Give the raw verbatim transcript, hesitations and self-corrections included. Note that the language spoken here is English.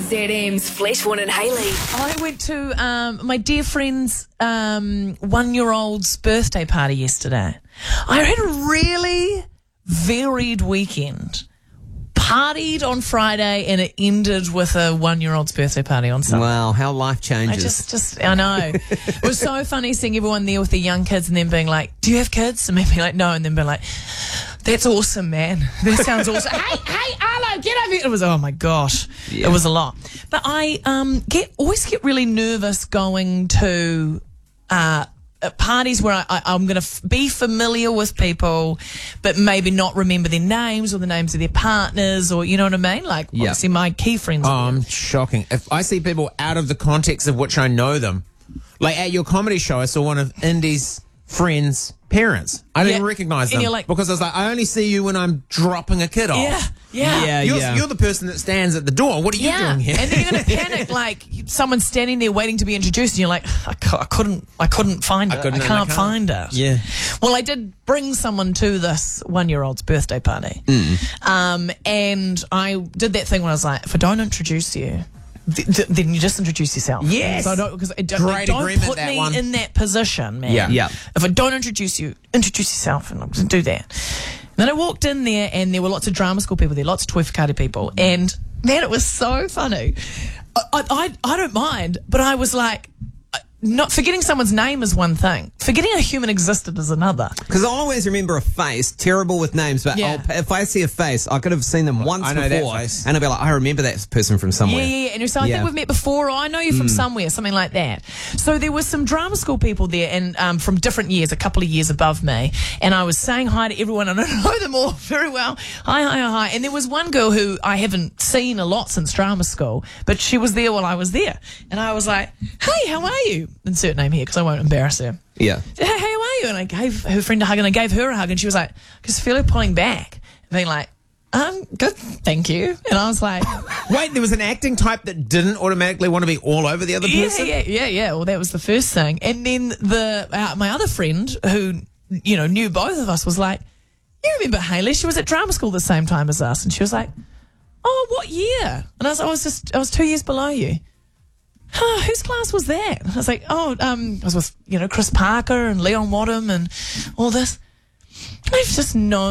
Z M's Fleshborn and Hayley. I went to um, my dear friend's um, one-year-old's birthday party yesterday. I had a really varied weekend. Partied on Friday and it ended with a one-year-old's birthday party on Sunday. Wow, how life changes. I just, just, I know. It was so funny seeing everyone there with their young kids and then being like, do you have kids? And me being like, no. And then being like, that's awesome, man. That sounds awesome. hey, hey, Arlo, get over here. It was, oh my gosh. Yeah. It was a lot. But I um get always get really nervous going to uh at parties where I, I, I'm going to f- be familiar with people, but maybe not remember their names or the names of their partners, or you know what I mean? Like, Yep. obviously, my key friends. Oh, I'm shocking. If I see people out of the context of which I know them, like at your comedy show, I saw one of Indy's friends' parents. I didn't Yeah. recognise And them you're like- because I was like, I only see you when I'm dropping a kid off. Yeah, yeah. Yeah, You're, yeah. you're the person that stands at the door. What are you Yeah, doing here? and then you're going to panic, like someone's standing there waiting to be introduced, and you're like, I, cou- I couldn't, I couldn't find it. I, couldn't, and I can't can't. find it. Yeah. Well, I did bring someone to this one-year-old's birthday party, Mm. um, and I did that thing where I was like, if I don't introduce you, th- th- then you just introduce yourself. Yes. So I don't, because don't, Great don't agreement, put that me one. in that position, man. Yeah. Yeah. If I don't introduce you, introduce yourself, and I'm going to do that. Then I walked in there, and there were lots of drama school people there, lots of Toi Whakaari people, and man, it was so funny. I, I, I don't mind, but I was like, not forgetting someone's name is one thing. Forgetting a human existed is another. Because I'll always remember a face, terrible with names, but Yeah. I'll, if I see a face, I could have seen them once I know that before, face. and I'll be like, I remember that person from somewhere. Yeah, yeah, yeah. And so I Yeah. think we've met before, or I know you from somewhere, something like that. So there was some drama school people there, and um, from different years, a couple of years above me, and I was saying hi to everyone, and I don't know them all very well. Hi, hi, hi. And there was one girl who I haven't seen a lot since drama school, but she was there while I was there. And I was like, hey, how are you? Insert name here, because I won't embarrass her. Yeah. Hey, how are you? And I gave her friend a hug, and I gave her a hug, and she was like, I just feel her pulling back, and being like, um, good, thank you. And I was like, Wait, there was an acting type that didn't automatically want to be all over the other yeah, person? yeah, yeah, yeah. Well, that was the first thing. And then the uh, my other friend, who, you know, knew both of us, was like, you remember Hayley? She was at drama school the same time as us. And she was like, oh, what year? And I was, I was just, I was two years below you. Huh, whose class was that? And I was like, oh, um, I was with, you know, Chris Parker and Leon Wadham and all this. I've just known